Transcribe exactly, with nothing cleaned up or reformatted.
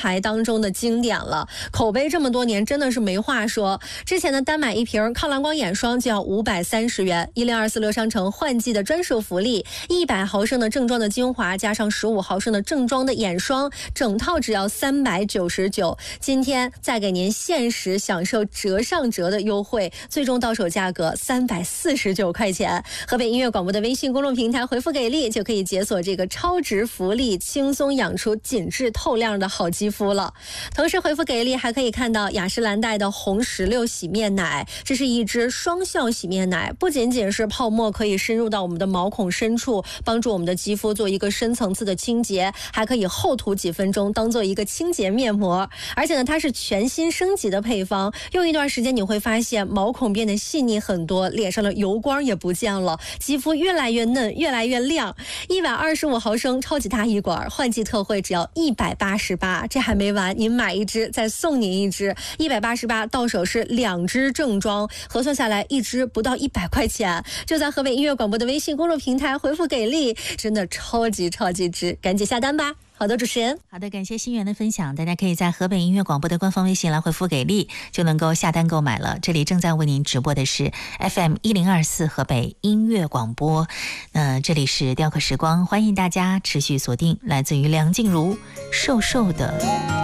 牌当中的经典了，口碑这么多年真的是没话说。之前呢单买一瓶抗蓝光眼霜就要五百三十元，一零二四乐商城换季的专属福利，一百毫升的正装的精华加上十五毫升的正装的眼霜，整套只要三百九十九。今天再给您限时享受折上折的优惠，最终到手价格三百四十九块钱。河北音乐广播的微信公众平台回复给力，就可以解锁这个超值福利，轻松养出紧致透亮的好肌肤了。同时回复给力还可以看到雅诗兰黛的红石榴洗面奶，这是一支双效洗面奶，不仅仅是泡沫可以深入到我们的毛孔深处，帮助我们的肌肤做一个深层次的清洁，还可以厚涂几分钟当做一个清洁面膜。而且呢它是全新升级的配方，用一段时间你会发现毛孔变得细腻很多，脸上的油光也不见了，肌肤越来越嫩越来越亮。一百二十五毫升超级大一管，换季特惠只要一百八十八，这还没完，您买一支再送您一支，一百八十八到手是两支正装，核算下来一支不到一百块钱。就在河北音乐广播的微信公众平台回复给力，真的超级超级值，赶紧下单吧。好的，主持人。 好的，感谢心源的分享。大家可以在河北音乐广播的官方微信来回复给力，就能够下单购买了。这里正在为您直播的是 F M 一零二四河北音乐广播，呃，这里是雕刻时光，欢迎大家持续锁定来自于梁静茹瘦瘦的